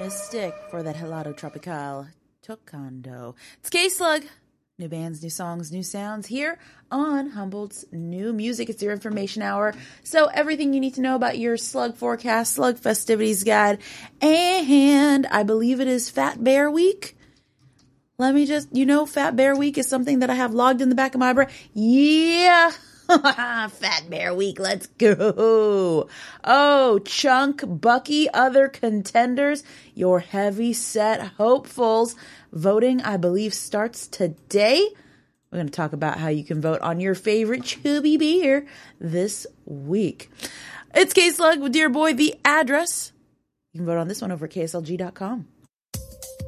Mystic for that Helado Tropical Tocando. It's K-Slug. New bands, new songs, new sounds here on Humboldt's New Music. It's your information hour. So everything you need to know about your slug forecast, slug festivities guide, and I believe it is Fat Bear Week. Let me just, Fat Bear Week is something that I have logged in the back of my brain. Yeah. Fat Bear Week, let's go. Oh, Chunk, Bucky, other contenders, your heavy set hopefuls. Voting, I believe, starts today. We're going to talk about how you can vote on your favorite chubby beer this week. It's K-Slug with Dear Boy, the address. You can vote on this one over at KSLG.com.